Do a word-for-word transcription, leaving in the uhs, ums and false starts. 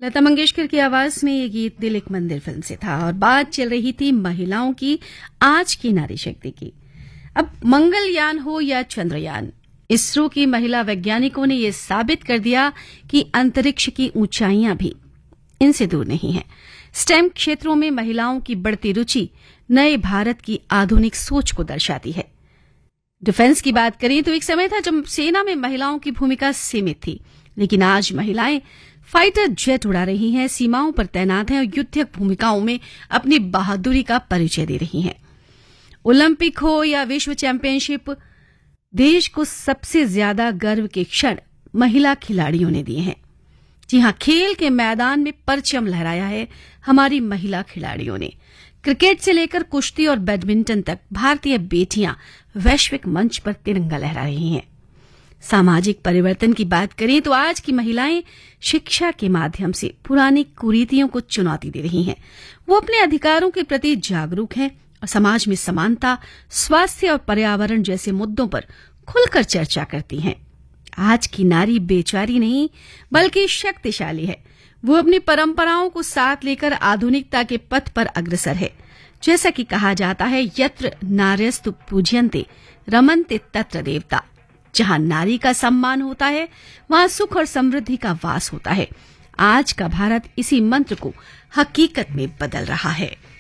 लता मंगेशकर की आवाज में ये गीत दिल एक मंदिर फिल्म से था और बात चल रही थी महिलाओं की आज की नारी शक्ति की। अब मंगलयान हो या चंद्रयान, इसरो की महिला वैज्ञानिकों ने यह साबित कर दिया कि अंतरिक्ष की ऊंचाइयां भी इनसे दूर नहीं है। स्टेम क्षेत्रों में महिलाओं की बढ़ती रुचि नए भारत की आधुनिक सोच को दर्शाती है। डिफेंस की बात करें तो एक समय था जब सेना में महिलाओं की भूमिका सीमित थी, लेकिन आज महिलाएं फाइटर जेट उड़ा रही हैं, सीमाओं पर तैनात हैं और युद्धक भूमिकाओं में अपनी बहादुरी का परिचय दे रही हैं। ओलंपिक हो या विश्व चैंपियनशिप, देश को सबसे ज्यादा गर्व के क्षण महिला खिलाड़ियों ने दिए हैं। जी हां, खेल के मैदान में परचम लहराया है हमारी महिला खिलाड़ियों ने। क्रिकेट से लेकर कुश्ती और बैडमिंटन तक भारतीय बेटियां वैश्विक मंच पर तिरंगा लहरा रही हैं। सामाजिक परिवर्तन की बात करें तो आज की महिलाएं शिक्षा के माध्यम से पुरानी कुरीतियों को चुनौती दे रही हैं। वो अपने अधिकारों के प्रति जागरूक हैं और समाज में समानता, स्वास्थ्य और पर्यावरण जैसे मुद्दों पर खुलकर चर्चा करती हैं। आज की नारी बेचारी नहीं बल्कि शक्तिशाली है। वो अपनी परंपराओं को साथ लेकर आधुनिकता के पथ पर अग्रसर है। जैसा कि कहा जाता है, यत्र नार्यस्तु पूज्यन्ते रमन्ते तत्र देवता। जहां नारी का सम्मान होता है वहां सुख और समृद्धि का वास होता है। आज का भारत इसी मंत्र को हकीकत में बदल रहा है।